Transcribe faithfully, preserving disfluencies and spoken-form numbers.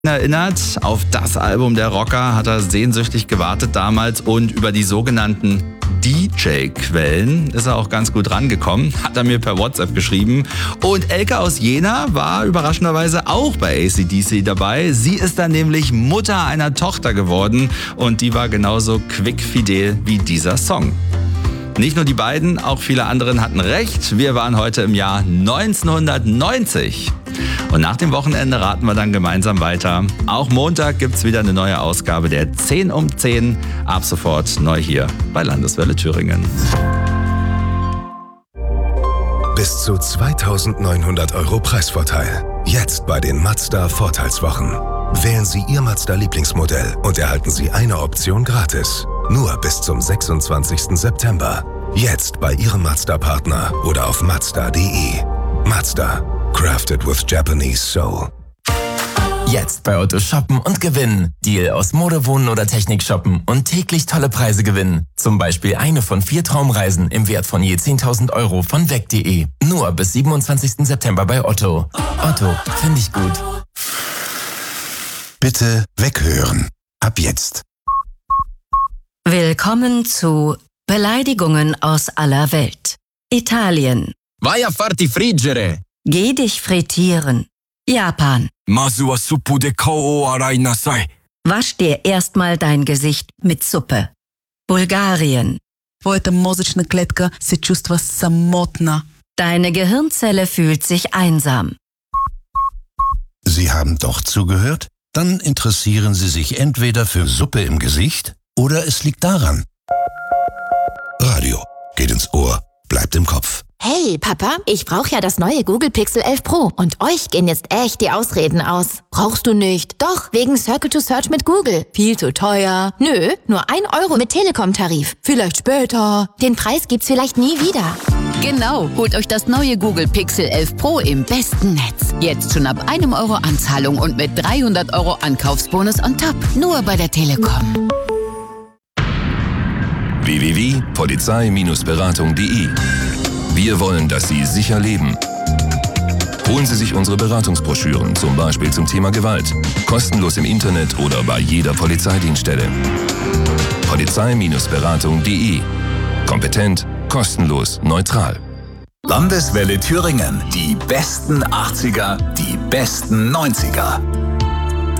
erinnert. Auf das Album der Rocker hat er sehnsüchtig gewartet damals und über die sogenannten D J-Quellen ist er auch ganz gut rangekommen, hat er mir per WhatsApp geschrieben. Und Elke aus Jena war überraschenderweise auch bei A C D C dabei. Sie ist dann nämlich Mutter einer Tochter geworden und die war genauso quickfidel wie dieser Song. Nicht nur die beiden, auch viele anderen hatten recht. Wir waren heute im Jahr neunzehnhundertneunzig. Und nach dem Wochenende raten wir dann gemeinsam weiter. Auch Montag gibt's wieder eine neue Ausgabe der zehn um zehn. Ab sofort neu hier bei Landeswelle Thüringen. Bis zu zweitausendneunhundert Euro Preisvorteil. Jetzt bei den Mazda Vorteilswochen. Wählen Sie Ihr Mazda-Lieblingsmodell und erhalten Sie eine Option gratis. Nur bis zum sechsundzwanzigsten September. Jetzt bei Ihrem Mazda-Partner oder auf mazda punkt de. Mazda. Crafted with Japanese Soul. Jetzt bei Otto shoppen und gewinnen. Deal aus Mode, Wohnen oder Technik shoppen und täglich tolle Preise gewinnen. Zum Beispiel eine von vier Traumreisen im Wert von je zehntausend Euro von weg punkt de. Nur bis siebenundzwanzigsten September bei Otto. Otto, finde ich gut. Bitte weghören. Ab jetzt. Willkommen zu Beleidigungen aus aller Welt. Italien. Vai a farti friggere. Geh dich frittieren. Japan. Masu wa suppu de kao arai nasai. Wasch dir erstmal dein Gesicht mit Suppe. Bulgarien. Твоята мозъчна клетка се чувства самотна. Deine Gehirnzelle fühlt sich einsam. Sie haben doch zugehört? Dann interessieren Sie sich entweder für Suppe im Gesicht oder es liegt daran. Radio geht ins Ohr, bleibt im Kopf. Hey, Papa, ich brauche ja das neue Google Pixel elf Pro. Und euch gehen jetzt echt die Ausreden aus. Brauchst du nicht. Doch, wegen Circle to Search mit Google. Viel zu teuer. Nö, nur ein Euro mit Telekom-Tarif. Vielleicht später. Den Preis gibt's vielleicht nie wieder. Genau, holt euch das neue Google Pixel elf Pro im besten Netz. Jetzt schon ab einem Euro Anzahlung und mit dreihundert Euro Ankaufsbonus on top. Nur bei der Telekom. w w w punkt polizei Bindestrich beratung punkt de. Wir wollen, dass Sie sicher leben. Holen Sie sich unsere Beratungsbroschüren, zum Beispiel zum Thema Gewalt. Kostenlos im Internet oder bei jeder Polizeidienststelle. polizei Bindestrich beratung punkt de. Kompetent, kostenlos, neutral. Landeswelle Thüringen. Die besten achtziger, die besten neunziger.